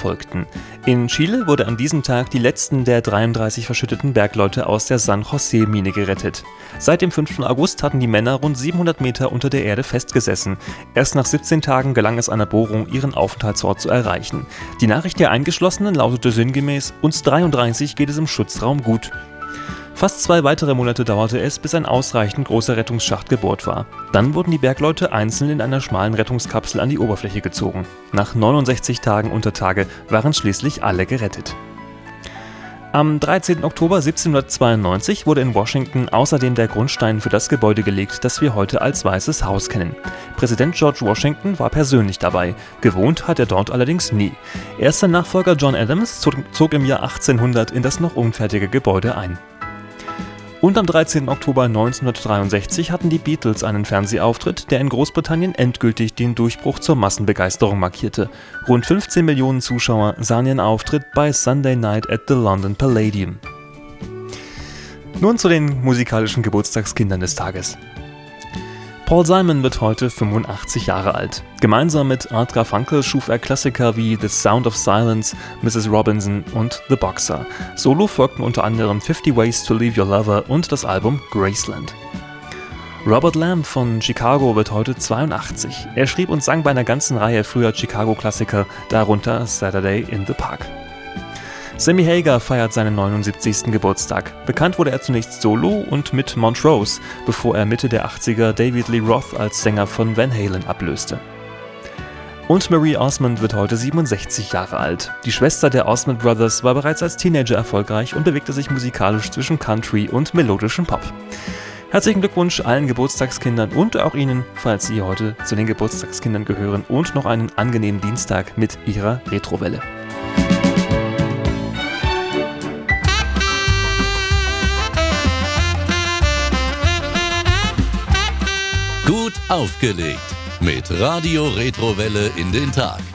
folgten. In Chile wurde an diesem Tag die letzten der 33 verschütteten Bergleute aus der San José-Mine gerettet. Seit dem 5. August hatten die Männer rund 700 Meter unter der Erde festgesessen. Erst nach 17 Tagen gelang es einer Bohrung, ihren Aufenthaltsort zu erreichen. Die Nachricht der Eingeschlossenen lautete sinngemäß: Uns 33 geht es im Schutzraum gut. Fast 2 weitere Monate dauerte es, bis ein ausreichend großer Rettungsschacht gebohrt war. Dann wurden die Bergleute einzeln in einer schmalen Rettungskapsel an die Oberfläche gezogen. Nach 69 Tagen unter Tage waren schließlich alle gerettet. Am 13. Oktober 1792 wurde in Washington außerdem der Grundstein für das Gebäude gelegt, das wir heute als Weißes Haus kennen. Präsident George Washington war persönlich dabei. Gewohnt hat er dort allerdings nie. Erster Nachfolger John Adams zog im Jahr 1800 in das noch unfertige Gebäude ein. Und am 13. Oktober 1963 hatten die Beatles einen Fernsehauftritt, der in Großbritannien endgültig den Durchbruch zur Massenbegeisterung markierte. Rund 15 Millionen Zuschauer sahen ihren Auftritt bei Sunday Night at the London Palladium. Nun zu den musikalischen Geburtstagskindern des Tages. Paul Simon wird heute 85 Jahre alt. Gemeinsam mit Art Garfunkel schuf er Klassiker wie The Sound of Silence, Mrs. Robinson und The Boxer. Solo folgten unter anderem 50 Ways to Leave Your Lover und das Album Graceland. Robert Lamb von Chicago wird heute 82. Er schrieb und sang bei einer ganzen Reihe früher Chicago-Klassiker, darunter Saturday in the Park. Sammy Hagar feiert seinen 79. Geburtstag. Bekannt wurde er zunächst solo und mit Montrose, bevor er Mitte der 80er David Lee Roth als Sänger von Van Halen ablöste. Und Marie Osmond wird heute 67 Jahre alt. Die Schwester der Osmond Brothers war bereits als Teenager erfolgreich und bewegte sich musikalisch zwischen Country und melodischem Pop. Herzlichen Glückwunsch allen Geburtstagskindern und auch Ihnen, falls Sie heute zu den Geburtstagskindern gehören, und noch einen angenehmen Dienstag mit Ihrer Retrowelle. Gut aufgelegt. Mit Radio Retrowelle in den Tag.